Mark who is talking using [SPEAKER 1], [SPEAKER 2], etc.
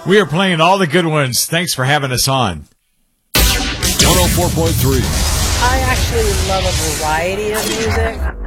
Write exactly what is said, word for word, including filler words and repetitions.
[SPEAKER 1] We are playing all the good ones. Thanks for having us on.
[SPEAKER 2] one oh four point three.
[SPEAKER 3] I actually love a variety of music.